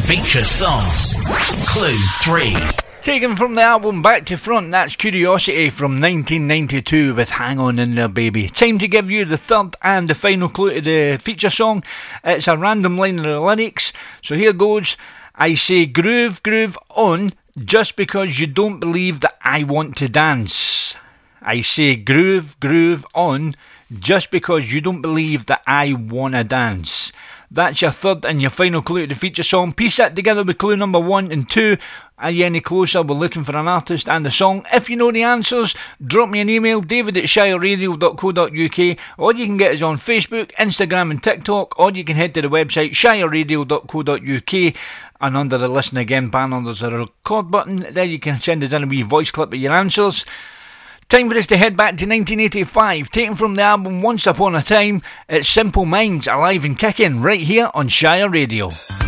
Feature song. Clue 3. Taken from the album Back to Front, that's Curiosity from 1992 with Hang On In There Baby. Time to give you the third and the final clue to the feature song. It's a random line of the lyrics, so here goes. I say groove, groove on, just because you don't believe that I want to dance. I say groove, groove on, just because you don't believe that I wanna dance. That's your third and your final clue to the feature song. Piece that together with clue number 1 and 2. Are you any closer? We're looking for an artist and a song. If you know the answers, drop me an email, david@shireradio.co.uk, or you can get us on Facebook, Instagram and TikTok, or you can head to the website shireradio.co.uk, and under the listen again banner there's a record button. There you can send us in a wee voice clip of your answers. Time for us to head back to 1985, taken from the album Once Upon a Time. It's Simple Minds, alive and kicking, right here on Shire Radio.